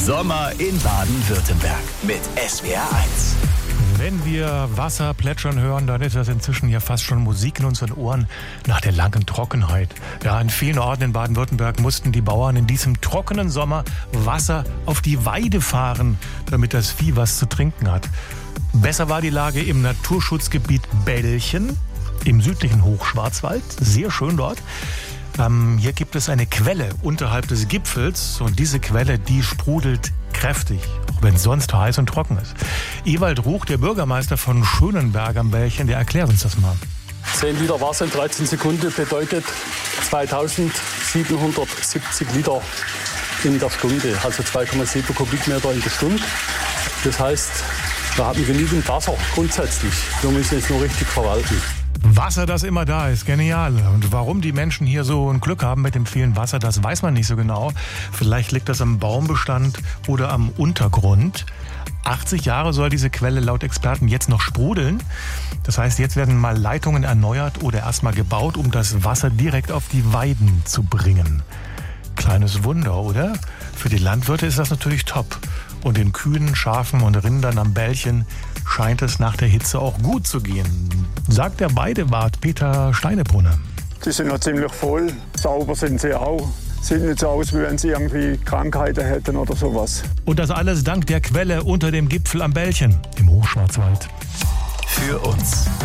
Sommer in Baden-Württemberg mit SWR1. Wenn wir Wasser plätschern hören, dann ist das inzwischen ja fast schon Musik in unseren Ohren nach der langen Trockenheit. Ja, in vielen Orten in Baden-Württemberg mussten die Bauern in diesem trockenen Sommer Wasser auf die Weide fahren, damit das Vieh was zu trinken hat. Besser war die Lage im Naturschutzgebiet Belchen im südlichen Hochschwarzwald. Sehr schön dort. Hier gibt es eine Quelle unterhalb des Gipfels und diese Quelle, die sprudelt kräftig, auch wenn es sonst heiß und trocken ist. Ewald Ruch, der Bürgermeister von Schönenberg am Bällchen, der erklärt uns das mal. 10 Liter Wasser in 13 Sekunden bedeutet 2770 Liter in der Stunde, also 2,7 Kubikmeter in der Stunde. Das heißt, wir haben genügend Wasser grundsätzlich. Wir müssen es nur richtig verwalten. Wasser, das immer da ist, genial. Und warum die Menschen hier so ein Glück haben mit dem vielen Wasser, das weiß man nicht so genau. Vielleicht liegt das am Baumbestand oder am Untergrund. 80 Jahre soll diese Quelle laut Experten jetzt noch sprudeln. Das heißt, jetzt werden mal Leitungen erneuert oder erstmal gebaut, um das Wasser direkt auf die Weiden zu bringen. Kleines Wunder, oder? Für die Landwirte ist das natürlich top. Und den Kühen, Schafen und Rindern am Bällchen scheint es nach der Hitze auch gut zu gehen, sagt der Weidewart Peter Steinebrunner. Die sind noch ziemlich voll, sauber sind sie auch. Sieht nicht so aus, wie wenn sie irgendwie Krankheiten hätten oder sowas. Und das alles dank der Quelle unter dem Gipfel am Bällchen im Hochschwarzwald. Für uns